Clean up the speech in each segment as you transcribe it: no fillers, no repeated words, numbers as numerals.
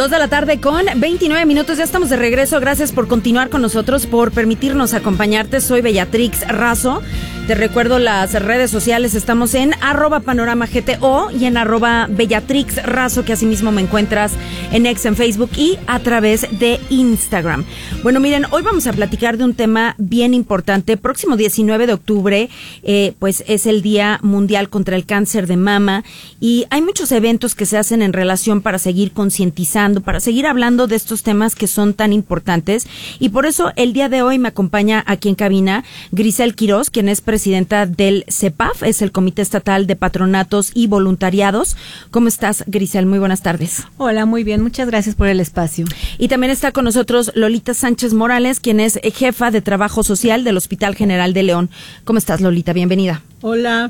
2:29 ya estamos de regreso. Gracias por continuar con nosotros, por permitirnos acompañarte. Soy Bellatrix Razo. Te recuerdo las redes sociales, estamos en @panoramagto y en @Bellatrix Razo, que asimismo me encuentras en X, en Facebook y a través de Instagram. Bueno, miren, hoy vamos a platicar de un tema bien importante. Próximo 19 de octubre, pues es el Día Mundial contra el Cáncer de Mama, y hay muchos eventos que se hacen en relación para seguir concientizando, para seguir hablando de estos temas que son tan importantes, y por eso el día de hoy me acompaña aquí en cabina Grisel Quiroz, quien es presidenta del CEPAF, es el Comité Estatal de Patronatos y Voluntariados. ¿Cómo estás, Grisel? Muy buenas tardes. Hola, muy bien, muchas gracias por el espacio. Y también está con nosotros Lolita Sánchez Morales, quien es jefa de Trabajo Social del Hospital General de León. ¿Cómo estás, Lolita? Bienvenida. Hola,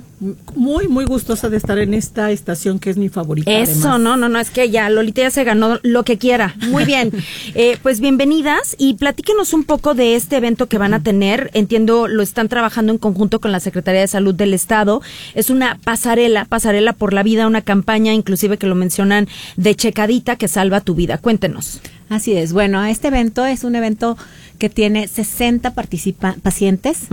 muy gustosa de estar en esta estación que es mi favorita. Eso, además. no, es que ya Lolita ya se ganó lo que quiera. Muy bien, pues bienvenidas y platíquenos un poco de este evento que van a tener. Entiendo, lo están trabajando en conjunto con la Secretaría de Salud del Estado. Es una pasarela por la vida, una campaña inclusive que lo mencionan de checadita que salva tu vida. Cuéntenos. Así es, bueno, este evento es un evento que tiene 60 pacientes,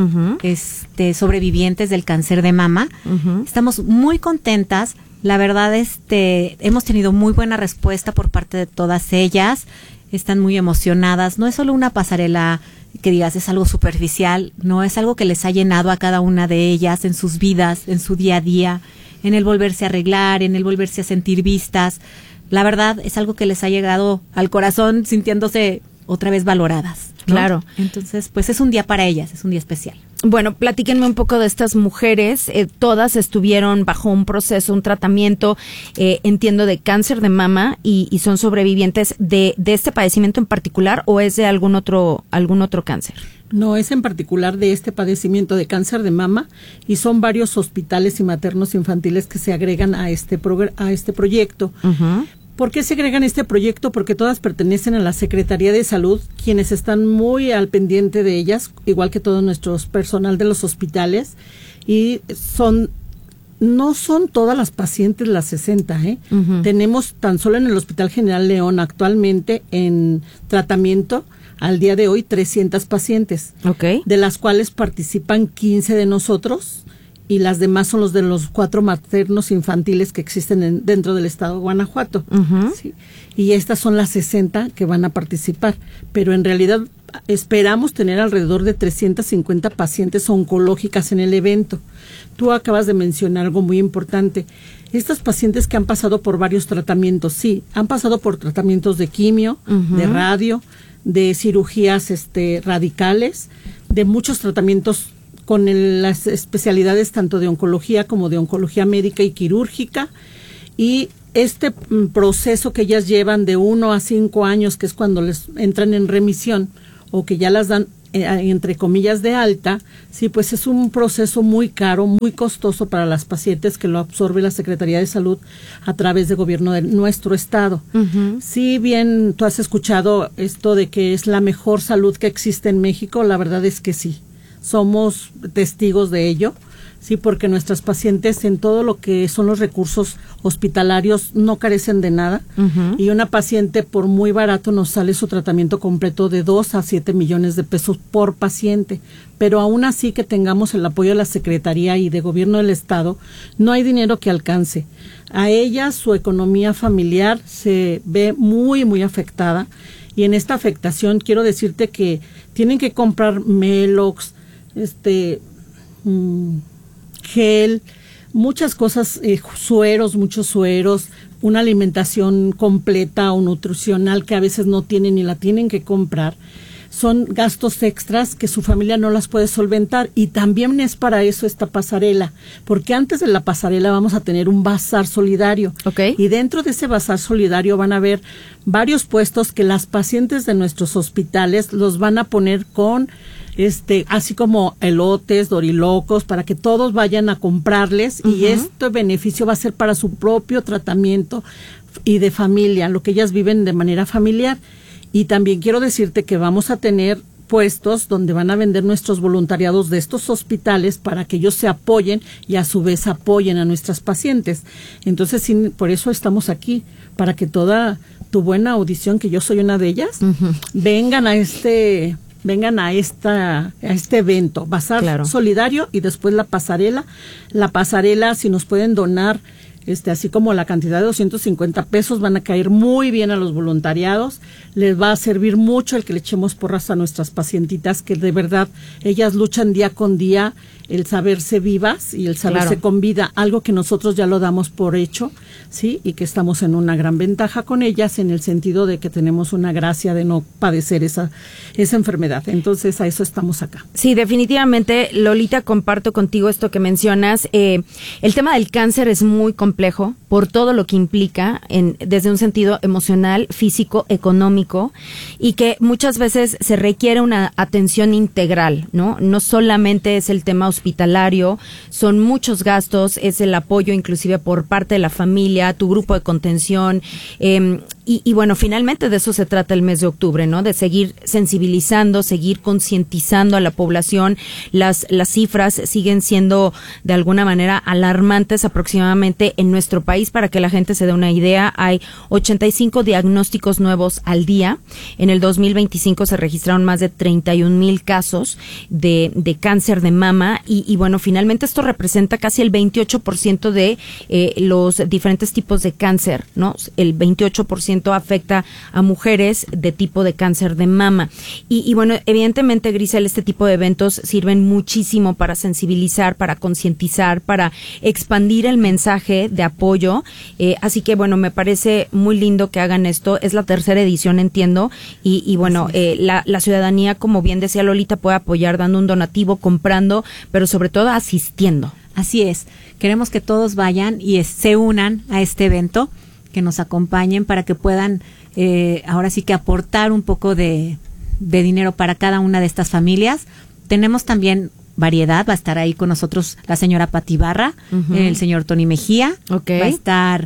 sobrevivientes del cáncer de mama. Estamos muy contentas. La verdad, hemos tenido muy buena respuesta por parte de todas ellas. Están muy emocionadas. No es solo una pasarela que digas es algo superficial, no, es algo que les ha llenado a cada una de ellas en sus vidas, en su día a día, en el volverse a arreglar, en el volverse a sentir vistas. La verdad, es algo que les ha llegado al corazón sintiéndose otra vez valoradas, ¿no? Claro. Entonces, pues es un día para ellas, es un día especial. Bueno, platíquenme un poco de estas mujeres. Todas estuvieron bajo un proceso, un tratamiento, entiendo, de cáncer de mama y son sobrevivientes de este padecimiento en particular, ¿o es de algún otro cáncer? No, es en particular de este padecimiento de cáncer de mama, y son varios hospitales y maternos infantiles que se agregan a este proyecto. Uh-huh. ¿Por qué se agregan a este proyecto? Porque todas pertenecen a la Secretaría de Salud, quienes están muy al pendiente de ellas, igual que todo nuestro personal de los hospitales, y no son todas las pacientes las 60, Uh-huh. Tenemos tan solo en el Hospital General León actualmente en tratamiento al día de hoy 300 pacientes, okay, de las cuales participan 15 de nosotros, y las demás son los de los 4 maternos infantiles que existen dentro del estado de Guanajuato. Uh-huh. Sí. Y estas son las 60 que van a participar, pero en realidad esperamos tener alrededor de 350 pacientes oncológicas en el evento. Tú acabas de mencionar algo muy importante. Estas pacientes que han pasado por varios tratamientos, sí, han pasado por tratamientos de quimio, uh-huh, de radio, de cirugías radicales, de muchos tratamientos con las especialidades tanto de oncología como de oncología médica y quirúrgica, y este proceso que ellas llevan de 1 a 5 años, que es cuando les entran en remisión o que ya las dan entre comillas de alta, sí, pues es un proceso muy caro, muy costoso para las pacientes, que lo absorbe la Secretaría de Salud a través del gobierno de nuestro estado. Uh-huh. Si bien tú has escuchado esto de que es la mejor salud que existe en México, la verdad es que sí. Somos testigos de ello, sí, porque nuestras pacientes en todo lo que son los recursos hospitalarios no carecen de nada. Uh-huh. Y una paciente por muy barato nos sale su tratamiento completo de 2 a 7 millones de pesos por paciente, pero aún así que tengamos el apoyo de la Secretaría y de Gobierno del Estado, no hay dinero que alcance. A ellas su economía familiar se ve muy afectada, y en esta afectación quiero decirte que tienen que comprar Melox, gel, muchas cosas, muchos sueros, una alimentación completa o nutricional que a veces no tienen y la tienen que comprar. Son gastos extras que su familia no las puede solventar, y también es para eso esta pasarela, porque antes de la pasarela vamos a tener un bazar solidario. Okay. Y dentro de ese bazar solidario van a haber varios puestos que las pacientes de nuestros hospitales los van a poner con así como elotes, dorilocos, para que todos vayan a comprarles. Uh-huh. Y este beneficio va a ser para su propio tratamiento y de familia, lo que ellas viven de manera familiar. Y también quiero decirte que vamos a tener puestos donde van a vender nuestros voluntariados de estos hospitales para que ellos se apoyen y a su vez apoyen a nuestras pacientes. Entonces, sí, por eso estamos aquí, para que toda tu buena audición, que yo soy una de ellas, vengan a este evento. Va a ser solidario, y después la pasarela. La pasarela, si nos pueden donar, así como la cantidad de 250 pesos, van a caer muy bien a los voluntariados. Les va a servir mucho el que le echemos porras a nuestras pacientitas, que de verdad ellas luchan día con día el saberse vivas y el saberse con vida, algo que nosotros ya lo damos por hecho, ¿sí? Y que estamos en una gran ventaja con ellas, en el sentido de que tenemos una gracia de no padecer esa enfermedad. Entonces, a eso estamos acá. Sí, definitivamente, Lolita, comparto contigo esto que mencionas. El tema del cáncer es muy complejo por todo lo que implica desde un sentido emocional, físico, económico, y que muchas veces se requiere una atención integral, ¿no? No solamente es el tema hospitalario, son muchos gastos, es el apoyo inclusive por parte de la familia, tu grupo de contención, y bueno, finalmente de eso se trata el mes de octubre, ¿no? De seguir sensibilizando, seguir concientizando a la población. Las cifras siguen siendo de alguna manera alarmantes aproximadamente en nuestro país. Para que la gente se dé una idea, hay 85 diagnósticos nuevos al día. En el 2025 se registraron más de 31,000 casos de cáncer de mama, y bueno, finalmente esto representa casi el 28% de los diferentes tipos de cáncer, ¿no? El 28% afecta a mujeres de tipo de cáncer de mama. Y bueno, evidentemente, Grisel, este tipo de eventos sirven muchísimo para sensibilizar, para concientizar, para expandir el mensaje de apoyo. Así que bueno, me parece muy lindo que hagan esto. Es la tercera edición, entiendo. Y bueno, la ciudadanía, como bien decía Lolita, puede apoyar dando un donativo, comprando, pero sobre todo asistiendo. Así es. Queremos que todos vayan y se unan a este evento, que nos acompañen para que puedan ahora sí que aportar un poco de dinero para cada una de estas familias. Tenemos también variedad, va a estar ahí con nosotros la señora Pati Barra, el señor Tony Mejía, va a estar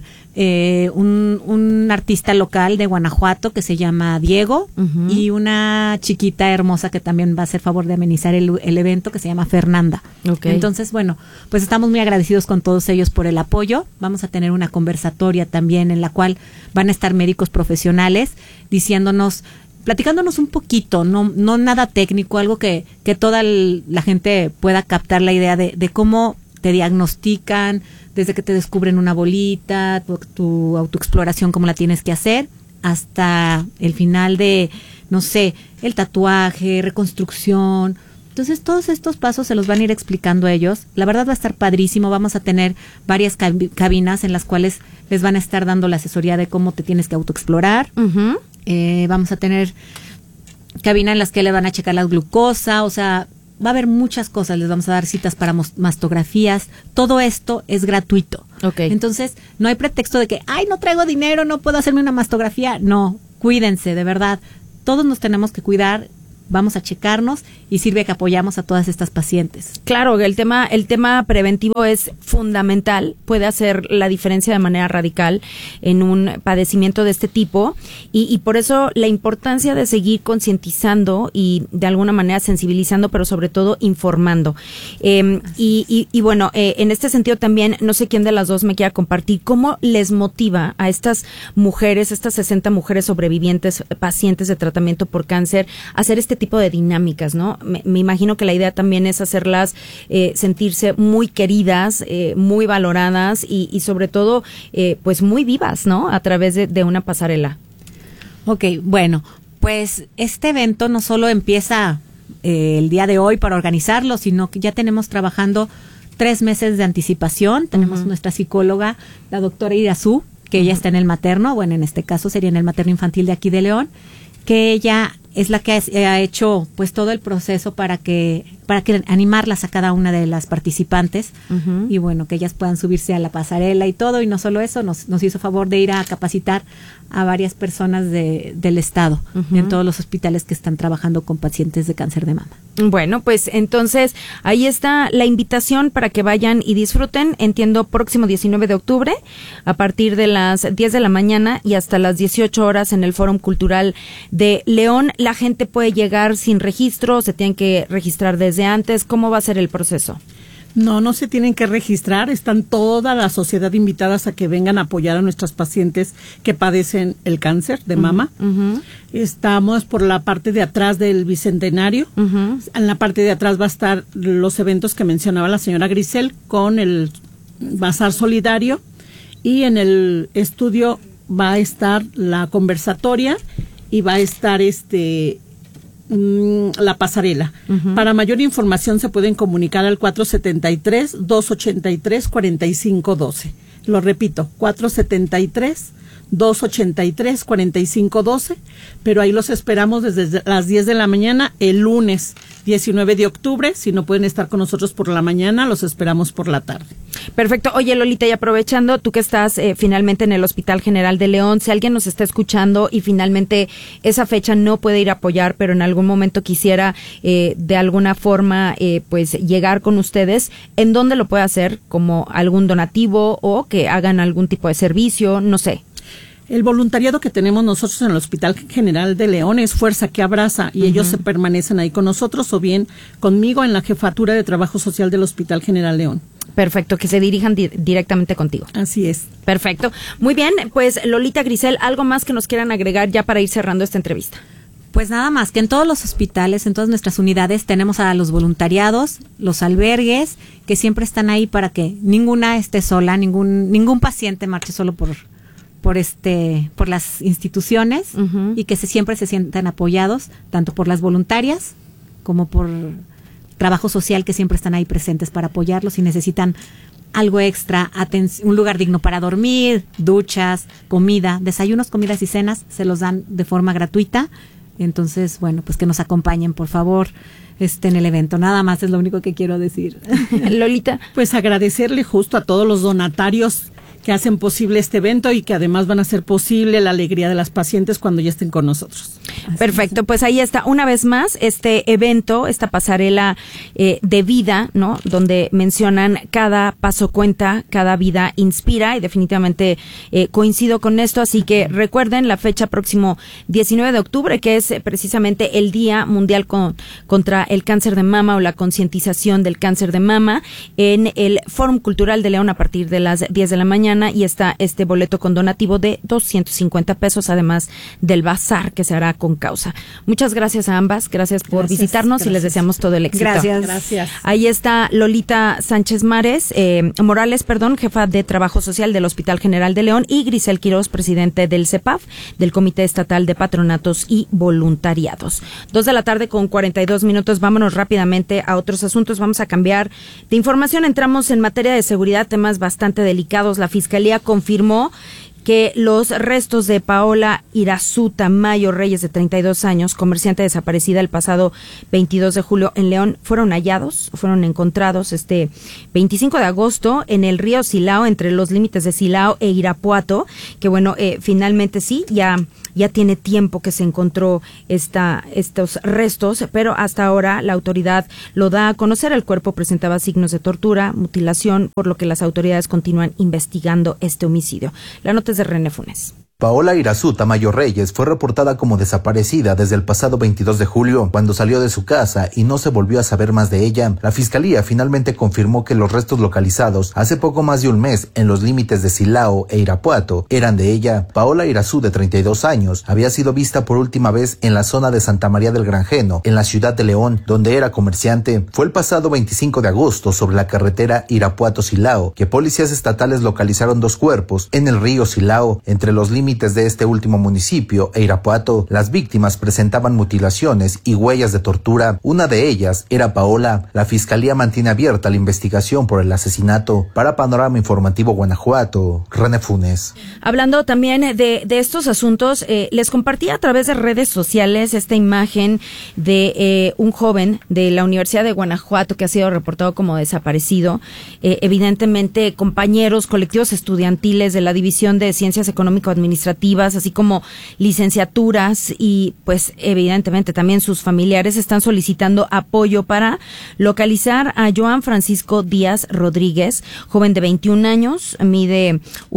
un artista local de Guanajuato que se llama Diego, y una chiquita hermosa que también va a hacer favor de amenizar el evento, que se llama Fernanda. Entonces, bueno, pues estamos muy agradecidos con todos ellos por el apoyo. Vamos a tener una conversatoria también en la cual van a estar médicos profesionales platicándonos un poquito, no nada técnico, algo que toda la gente pueda captar la idea de cómo te diagnostican, desde que te descubren una bolita, tu autoexploración, cómo la tienes que hacer, hasta el final de, no sé, el tatuaje, reconstrucción. Entonces, todos estos pasos se los van a ir explicando ellos. La verdad va a estar padrísimo. Vamos a tener varias cabinas en las cuales les van a estar dando la asesoría de cómo te tienes que autoexplorar. Vamos a tener cabina en las que le van a checar la glucosa, o sea, va a haber muchas cosas. Les vamos a dar citas para mastografías. Todo esto es gratuito. Entonces, no hay pretexto de que, no traigo dinero, no puedo hacerme una mastografía. No, cuídense, de verdad. Todos nos tenemos que cuidar. Vamos a checarnos, y sirve que apoyamos a todas estas pacientes. Claro, el tema preventivo es fundamental, puede hacer la diferencia de manera radical en un padecimiento de este tipo, y por eso la importancia de seguir concientizando y de alguna manera sensibilizando, pero sobre todo informando. Y bueno, en este sentido también, no sé quién de las dos me quiera compartir, ¿cómo les motiva a estas mujeres, estas 60 mujeres sobrevivientes, pacientes de tratamiento por cáncer, a hacer este tipo de dinámicas, ¿no? Me imagino que la idea también es hacerlas sentirse muy queridas, muy valoradas, y sobre todo, pues muy vivas, ¿no? A través de una pasarela. Bueno, pues este evento no solo empieza el día de hoy para organizarlo, sino que ya tenemos trabajando 3 meses de anticipación. Tenemos nuestra psicóloga, la doctora Irazú, que ella está en el materno, bueno, en este caso sería en el materno infantil de aquí de León, que ella es la que ha hecho pues todo el proceso para que animarlas a cada una de las participantes, y bueno, que ellas puedan subirse a la pasarela y todo. Y no solo eso, nos hizo favor de ir a capacitar a varias personas del estado, en todos los hospitales que están trabajando con pacientes de cáncer de mama. Bueno, pues entonces ahí está la invitación para que vayan y disfruten. Entiendo, próximo 19 de octubre, a partir de las 10 de la mañana y hasta las 18 horas en el Fórum Cultural de León. La gente puede llegar sin registro, se tienen que registrar desde antes. ¿Cómo va a ser el proceso? No se tienen que registrar, están toda la sociedad invitadas a que vengan a apoyar a nuestras pacientes que padecen el cáncer de mama. Estamos por la parte de atrás del Bicentenario. En la parte de atrás va a estar los eventos que mencionaba la señora Grisel con el Bazar Solidario, y en el estudio va a estar la conversatoria y va a estar la pasarela. Para mayor información se pueden comunicar al 473-283-4512. Lo repito, 473-283-4512, pero ahí los esperamos desde las 10 de la mañana el lunes 19 de octubre. Si no pueden estar con nosotros por la mañana, los esperamos por la tarde. Perfecto. Oye, Lolita, y aprovechando, tú que estás finalmente en el Hospital General de León, si alguien nos está escuchando y finalmente esa fecha no puede ir a apoyar, pero en algún momento quisiera de alguna forma pues llegar con ustedes, ¿en dónde lo puede hacer? ¿Como algún donativo o que hagan algún tipo de servicio? No sé. El voluntariado que tenemos nosotros en el Hospital General de León es Fuerza que Abraza, y ellos se permanecen ahí con nosotros o bien conmigo en la Jefatura de Trabajo Social del Hospital General León. Perfecto, que se dirijan directamente contigo. Así es. Perfecto. Muy bien, pues Lolita, Grisel, ¿algo más que nos quieran agregar ya para ir cerrando esta entrevista? Pues nada más, que en todos los hospitales, en todas nuestras unidades, tenemos a los voluntariados, los albergues, que siempre están ahí para que ninguna esté sola, ningún paciente marche solo por las instituciones, y que siempre se sientan apoyados, tanto por las voluntarias como por trabajo social, que siempre están ahí presentes para apoyarlos si necesitan algo extra, un lugar digno para dormir, duchas, comida, desayunos, comidas y cenas, se los dan de forma gratuita. Entonces, bueno, pues que nos acompañen, por favor, en el evento. Nada más es lo único que quiero decir. Lolita. Pues agradecerle justo a todos los donatarios que hacen posible este evento y que además van a hacer posible la alegría de las pacientes cuando ya estén con nosotros. Perfecto, pues ahí está una vez más este evento, esta pasarela de vida, ¿no? Donde mencionan cada paso cuenta, cada vida inspira, y definitivamente coincido con esto, así que recuerden la fecha próximo 19 de octubre, que es precisamente el Día Mundial contra el Cáncer de Mama, o la concientización del cáncer de mama, en el Fórum Cultural de León a partir de las 10 de la mañana, y está este boleto con donativo de 250 pesos, además del bazar que se hará con causa. Muchas gracias a ambas, gracias por visitarnos y les deseamos todo el éxito. Gracias. Ahí está Lolita Sánchez Morales, jefa de Trabajo Social del Hospital General de León, y Grisel Quiroz, presidente del CEPAF, del Comité Estatal de Patronatos y Voluntariados. 2:42 p.m, vámonos rápidamente a otros asuntos, vamos a cambiar de información, entramos en materia de seguridad, temas bastante delicados. La Fiscalía confirmó que los restos de Paola Irazuta Mayo Reyes, de 32 años, comerciante desaparecida el pasado 22 de julio en León, fueron encontrados este 25 de agosto en el río Silao, entre los límites de Silao e Irapuato, que bueno, finalmente sí, ya tiene tiempo que se encontró estos restos, pero hasta ahora la autoridad lo da a conocer. El cuerpo presentaba signos de tortura, mutilación, por lo que las autoridades continúan investigando este homicidio. La nota es de René Funes. Paola Irazuta Mayo Reyes fue reportada como desaparecida desde el pasado 22 de julio, cuando salió de su casa y no se volvió a saber más de ella. La Fiscalía finalmente confirmó que los restos localizados hace poco más de un mes en los límites de Silao e Irapuato eran de ella. Paola Irazú, de 32 años, había sido vista por última vez en la zona de Santa María del Granjeno, en la ciudad de León, donde era comerciante. Fue el pasado 25 de agosto, sobre la carretera Irapuato-Silao, que policías estatales localizaron dos cuerpos en el río Silao, entre los límites de este último municipio e Irapuato. Las víctimas presentaban mutilaciones y huellas de tortura. Una de ellas era Paola. La Fiscalía mantiene abierta la investigación por el asesinato. Para Panorama Informativo Guanajuato, René Funes. Hablando también de estos asuntos, les compartí a través de redes sociales esta imagen de un joven de la Universidad de Guanajuato que ha sido reportado como desaparecido. Evidentemente, compañeros, colectivos estudiantiles de la División de Ciencias Económico-Administrativas administrativas, así como licenciaturas y pues evidentemente también sus familiares están solicitando apoyo para localizar a Joan Francisco Díaz Rodríguez, joven de 21 años, mide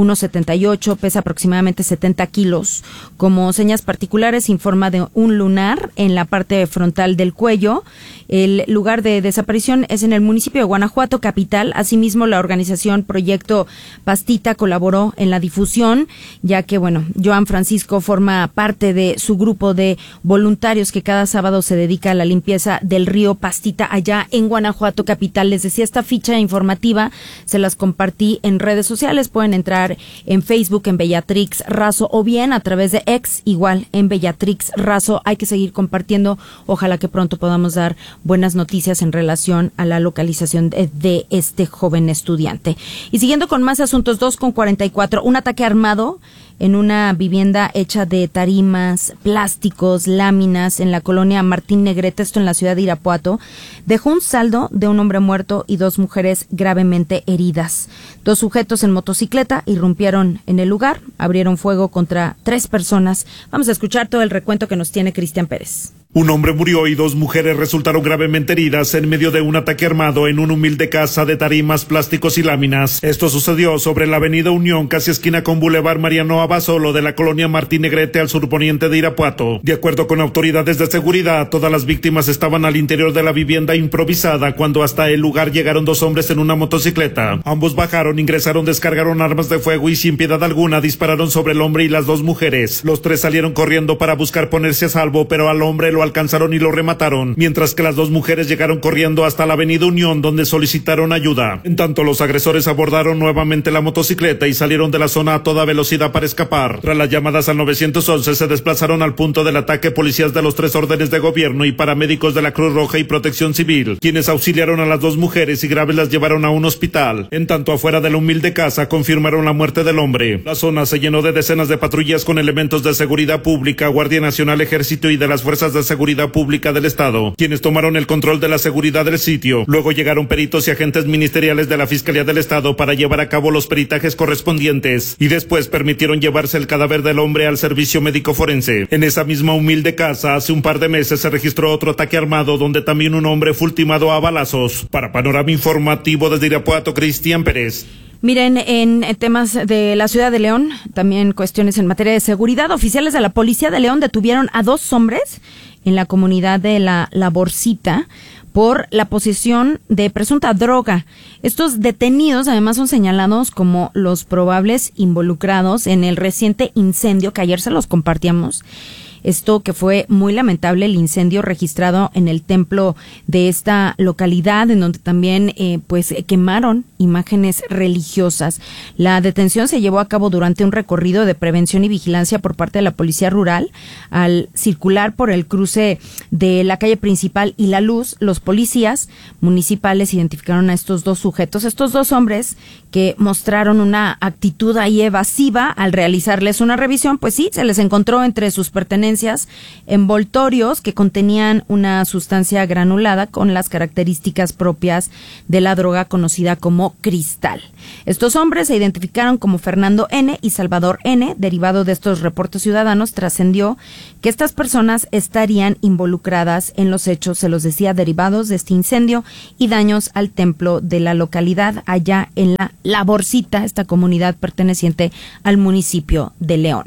1.78, pesa aproximadamente 70 kilos. Como señas particulares informa de un lunar en la parte frontal del cuello. El lugar de desaparición es en el municipio de Guanajuato, capital. Asimismo, la organización Proyecto Pastita colaboró en la difusión, ya que, Joan Francisco forma parte de su grupo de voluntarios que cada sábado se dedica a la limpieza del río Pastita allá en Guanajuato, capital. Les decía, esta ficha informativa se las compartí en redes sociales. Pueden entrar en Facebook en Bellatrix Razo o bien a través de X, igual en Bellatrix Razo. Hay que seguir compartiendo. Ojalá que pronto podamos dar buenas noticias en relación a la localización de este joven estudiante. Y siguiendo con más asuntos, 2:44, un ataque armado en una vivienda hecha de tarimas, plásticos, láminas en la colonia Martín Negrete, esto en la ciudad de Irapuato, dejó un saldo de un hombre muerto y 2 mujeres gravemente heridas. 2 sujetos en motocicleta irrumpieron en el lugar, abrieron fuego contra 3 personas. Vamos a escuchar todo el recuento que nos tiene Cristian Pérez. Un hombre murió y 2 mujeres resultaron gravemente heridas en medio de un ataque armado en una humilde casa de tarimas, plásticos y láminas. Esto sucedió sobre la avenida Unión, casi esquina con Boulevard Mariano Abasolo de la colonia Martín Negrete al surponiente de Irapuato. De acuerdo con autoridades de seguridad, todas las víctimas estaban al interior de la vivienda improvisada cuando hasta el lugar llegaron 2 hombres en una motocicleta. Ambos bajaron, ingresaron, descargaron armas de fuego y sin piedad alguna dispararon sobre el hombre y las 2 mujeres. Los 3 salieron corriendo para buscar ponerse a salvo, pero al hombre lo alcanzaron y lo remataron, mientras que las 2 mujeres llegaron corriendo hasta la avenida Unión, donde solicitaron ayuda. En tanto, los agresores abordaron nuevamente la motocicleta y salieron de la zona a toda velocidad para escapar. Tras las llamadas al 911, se desplazaron al punto del ataque policías de los 3 órdenes de gobierno y paramédicos de la Cruz Roja y Protección Civil, quienes auxiliaron a las 2 mujeres y graves las llevaron a un hospital. En tanto, afuera de la humilde casa confirmaron la muerte del hombre. La zona se llenó de decenas de patrullas con elementos de seguridad pública, Guardia Nacional, Ejército y de las fuerzas de seguridad pública del estado, quienes tomaron el control de la seguridad del sitio. Luego llegaron peritos y agentes ministeriales de la Fiscalía del Estado para llevar a cabo los peritajes correspondientes y después permitieron llevarse el cadáver del hombre al servicio médico forense. En esa misma humilde casa, hace un par de meses se registró otro ataque armado donde también un hombre fue ultimado a balazos. Para Panorama Informativo desde Irapuato, Cristian Pérez. Miren, en temas de la ciudad de León, también cuestiones en materia de seguridad, oficiales de la Policía de León detuvieron a 2 hombres en la comunidad de La Borcita por la posesión de presunta droga. Estos detenidos además son señalados como los probables involucrados en el reciente incendio que ayer se los compartíamos. Esto que fue muy lamentable, el incendio registrado en el templo de esta localidad, en donde también quemaron imágenes religiosas. La detención se llevó a cabo durante un recorrido de prevención y vigilancia por parte de la Policía Rural. Al circular por el cruce de la calle principal y La Luz, los policías municipales identificaron a estos 2 sujetos, estos 2 hombres que mostraron una actitud ahí evasiva al realizarles una revisión. Pues sí, se les encontró entre sus pertenencias envoltorios que contenían una sustancia granulada con las características propias de la droga conocida como cristal. Estos hombres se identificaron como Fernando N. y Salvador N. Derivado de estos reportes ciudadanos, trascendió que estas personas estarían involucradas en los hechos, se los decía, derivados de este incendio y daños al templo de la localidad allá en La Borcita, esta comunidad perteneciente al municipio de León.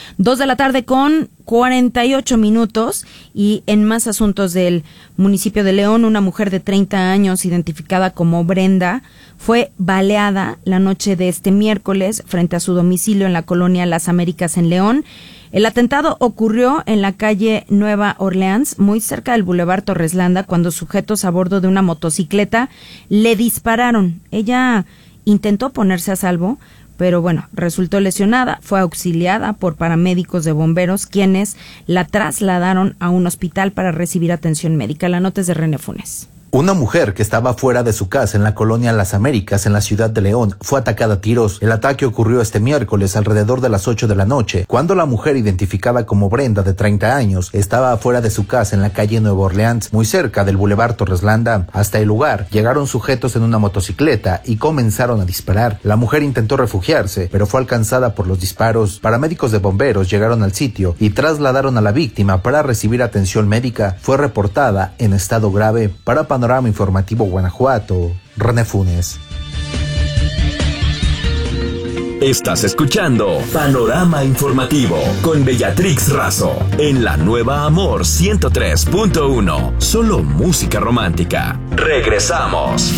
2:48 y en más asuntos del municipio de León, una mujer de 30 años identificada como Brenda fue baleada la noche de este miércoles frente a su domicilio en la colonia Las Américas en León. El atentado ocurrió en la calle Nueva Orleans, muy cerca del Boulevard Torres Landa, cuando sujetos a bordo de una motocicleta le dispararon. Ella intentó ponerse a salvo, pero resultó lesionada, fue auxiliada por paramédicos de bomberos, quienes la trasladaron a un hospital para recibir atención médica. La nota es de René Funes. Una mujer que estaba fuera de su casa en la colonia Las Américas, en la ciudad de León, fue atacada a tiros. El ataque ocurrió este miércoles alrededor de las 8 de la noche, cuando la mujer, identificada como Brenda, de 30 años, estaba afuera de su casa en la calle Nueva Orleans, muy cerca del Boulevard Torres Landa. Hasta el lugar llegaron sujetos en una motocicleta y comenzaron a disparar. La mujer intentó refugiarse, pero fue alcanzada por los disparos. Paramédicos de bomberos llegaron al sitio y trasladaron a la víctima para recibir atención médica. Fue reportada en estado grave. Para Panorama Informativo Guanajuato, René Funes. Estás escuchando Panorama Informativo con Bellatrix Razo en la Nueva Amor 103.1. Solo música romántica. Regresamos.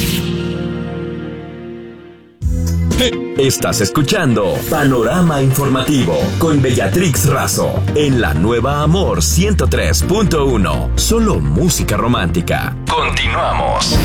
Estás escuchando Panorama Informativo con Bellatrix Razo en la Nueva Amor 103.1. Solo música romántica. Continuamos.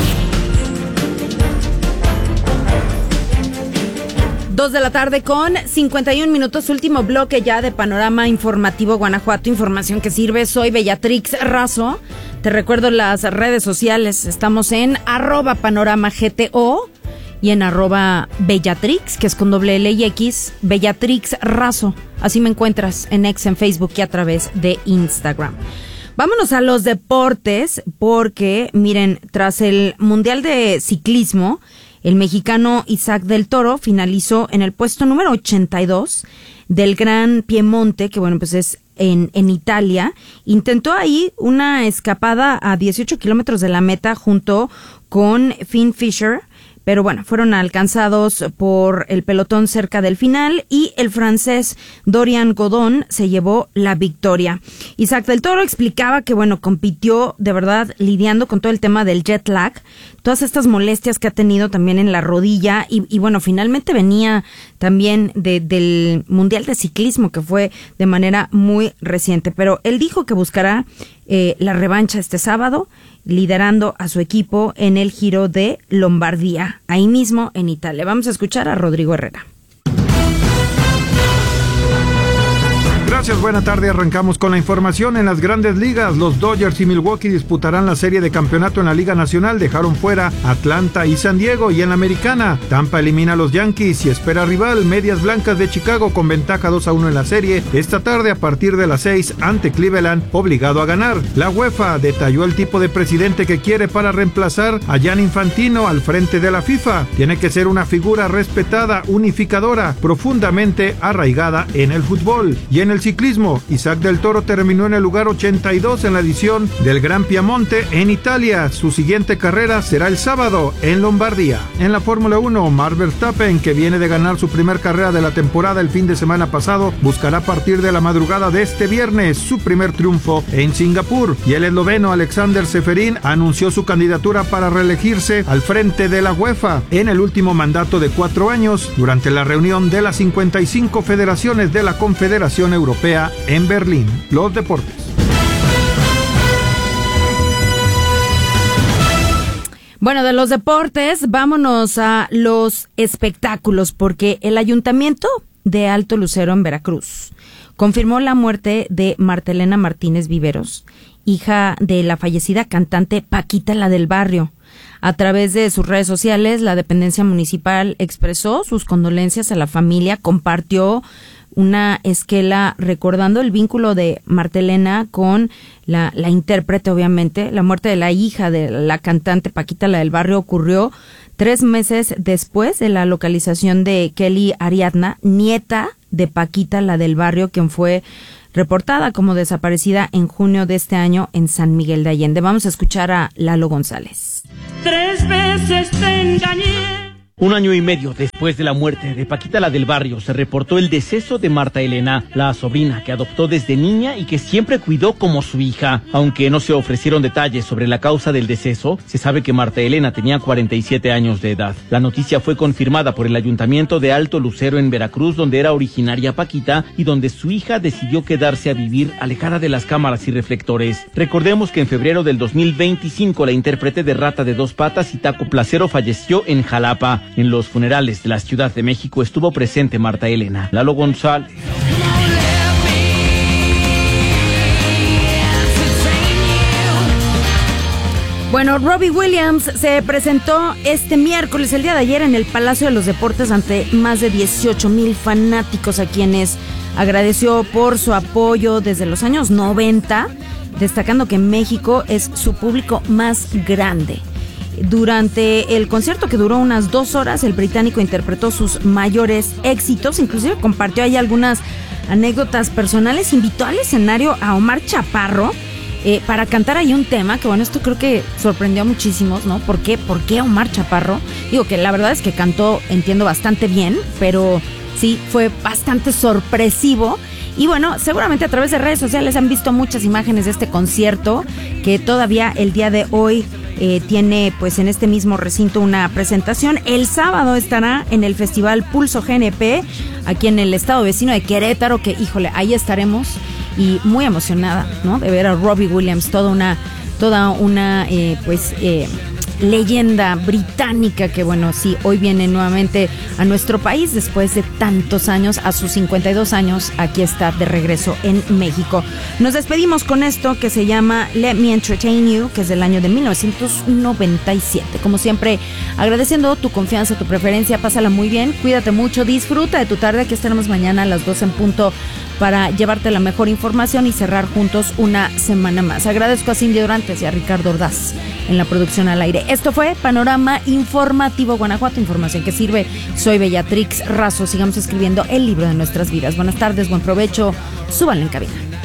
2 de la tarde con 51 minutos, último bloque ya de Panorama Informativo Guanajuato, información que sirve. Soy Bellatrix Razo. Te recuerdo las redes sociales, estamos en @panoramagto y en @Bellatrix, que es con doble L y X, Bellatrix Razo. Así me encuentras en X, en Facebook y a través de Instagram. Vámonos a los deportes, porque miren, tras el Mundial de Ciclismo, el mexicano Isaac del Toro finalizó en el puesto número 82 del Gran Piemonte, que bueno, pues es en Italia. Intentó ahí una escapada a 18 kilómetros de la meta junto con Finn Fisher, pero bueno, fueron alcanzados por el pelotón cerca del final y el francés Dorian Godon se llevó la victoria. Isaac del Toro explicaba que bueno, compitió de verdad lidiando con todo el tema del jet lag, todas estas molestias que ha tenido también en la rodilla y bueno, finalmente venía también del Mundial de Ciclismo, que fue de manera muy reciente, pero él dijo que buscará la revancha este sábado, liderando a su equipo en el Giro de Lombardía, ahí mismo en Italia. Vamos a escuchar a Rodrigo Herrera. Gracias, buena tarde. Arrancamos con la información en las grandes ligas. Los Dodgers y Milwaukee disputarán la serie de campeonato en la Liga Nacional. Dejaron fuera Atlanta y San Diego. Y en la Americana, Tampa elimina a los Yankees y espera rival Medias Blancas de Chicago con ventaja 2-1 en la serie. Esta tarde a partir de las 6 ante Cleveland, obligado a ganar. La UEFA detalló el tipo de presidente que quiere para reemplazar a Gianni Infantino al frente de la FIFA. Tiene que ser una figura respetada, unificadora, profundamente arraigada en el fútbol. Y en el ciclismo, Isaac del Toro terminó en el lugar 82 en la edición del Gran Piemonte en Italia. Su siguiente carrera será el sábado en Lombardía. En la Fórmula 1, Max Verstappen, que viene de ganar su primer carrera de la temporada el fin de semana pasado, buscará a partir de la madrugada de este viernes su primer triunfo en Singapur. Y el esloveno Alexander Seferin anunció su candidatura para reelegirse al frente de la UEFA en el último mandato de 4 años durante la reunión de las 55 federaciones de la Confederación Europea en Berlín. Los deportes. Bueno, de los deportes, vámonos a los espectáculos, porque el Ayuntamiento de Alto Lucero en Veracruz confirmó la muerte de Marta Elena Martínez Viveros, hija de la fallecida cantante Paquita la del Barrio. A través de sus redes sociales, la dependencia municipal expresó sus condolencias a la familia, compartió una esquela recordando el vínculo de Marta Elena con la intérprete, obviamente. La muerte de la hija de la cantante Paquita la del Barrio ocurrió 3 meses después de la localización de Kelly Ariadna, nieta de Paquita la del Barrio, quien fue reportada como desaparecida en junio de este año en San Miguel de Allende. Vamos a escuchar a Lalo González. 3 veces te engañé. 1 año y medio después de la muerte de Paquita la del Barrio, se reportó el deceso de Marta Elena, la sobrina que adoptó desde niña y que siempre cuidó como su hija. Aunque no se ofrecieron detalles sobre la causa del deceso, se sabe que Marta Elena tenía 47 años de edad. La noticia fue confirmada por el Ayuntamiento de Alto Lucero en Veracruz, donde era originaria Paquita y donde su hija decidió quedarse a vivir alejada de las cámaras y reflectores. Recordemos que en febrero del 2025 la intérprete de Rata de 2 Patas y Taco Placero falleció en Jalapa. En los funerales de la Ciudad de México estuvo presente Marta Elena. Lalo González. Bueno, Bueno, Robbie Williams se presentó este miércoles, el día de ayer, en el Palacio de los Deportes ante más de 18,000 fanáticos, a quienes agradeció por su apoyo desde los años 90, destacando que México es su público más grande. Durante el concierto, que duró unas 2 horas, el británico interpretó sus mayores éxitos, inclusive compartió ahí algunas anécdotas personales, invitó al escenario a Omar Chaparro para cantar ahí un tema, que bueno, esto creo que sorprendió a muchísimos, ¿no? ¿Por qué Omar Chaparro? Digo que la verdad es que cantó, entiendo, bastante bien, pero sí, fue bastante sorpresivo. Y bueno, seguramente a través de redes sociales han visto muchas imágenes de este concierto, que todavía el día de hoy tiene pues en este mismo recinto una presentación. El sábado estará en el Festival Pulso GNP, aquí en el estado vecino de Querétaro, que híjole, ahí estaremos, y muy emocionada, ¿no? De ver a Robbie Williams, toda una leyenda británica que, bueno, sí, hoy viene nuevamente a nuestro país después de tantos años. A sus 52 años, aquí está de regreso en México. Nos despedimos con esto que se llama Let Me Entertain You, que es del año de 1997. Como siempre, agradeciendo tu confianza, tu preferencia. Pásala muy bien, cuídate mucho, disfruta de tu tarde. Aquí estaremos mañana a las 2 en punto para llevarte la mejor información y cerrar juntos una semana más. Agradezco a Cindy Durantes y a Ricardo Ordaz en la producción al aire. Esto fue Panorama Informativo Guanajuato, información que sirve. Soy Bellatrix Razo. Sigamos escribiendo el libro de nuestras vidas. Buenas tardes, buen provecho. Súbanle en cabina.